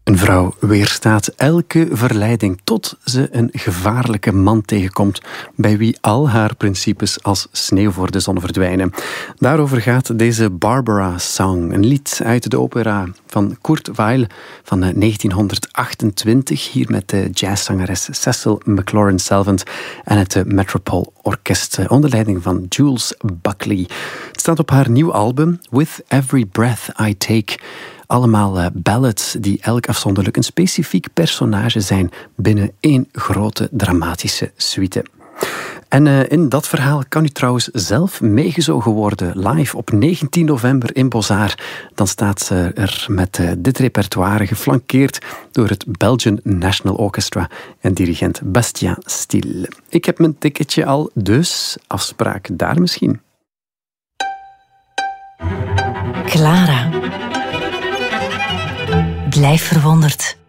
Een vrouw weerstaat elke verleiding tot ze een gevaarlijke man tegenkomt bij wie al haar principes als sneeuw voor de zon verdwijnen. Daarover gaat deze Barbara-song, een lied uit de opera van Kurt Weill van 1928, hier met de jazzzangeres Cecil McLaurin-Salvant en het Metropole Orkest onder leiding van Jules Buckley. Het staat op haar nieuw album With Every Breath I Take. Allemaal ballads die elk afzonderlijk een specifiek personage zijn binnen één grote dramatische suite. En in dat verhaal kan u trouwens zelf meegezogen worden live op 19 november in Bozar. Dan staat ze er met dit repertoire geflankeerd door het Belgian National Orchestra en dirigent Bastien Stiel. Ik heb mijn ticketje al, dus afspraak daar misschien. Clara. Blijf verwonderd.